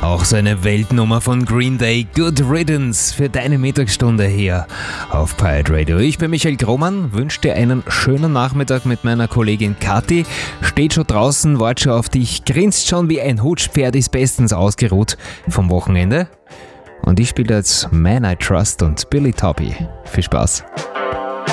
Auch so eine Weltnummer von Green Day, Good Riddance, für deine Mittagsstunde hier auf Pirate Radio. Ich bin Michael Grohmann, wünsche dir einen schönen Nachmittag mit meiner Kollegin Kathi. Steht schon draußen, wartet schon auf dich, grinst schon wie ein Hutschpferd, ist bestens ausgeruht vom Wochenende. Und ich spiele jetzt Man I Trust und Billy Tobby. Viel Spaß.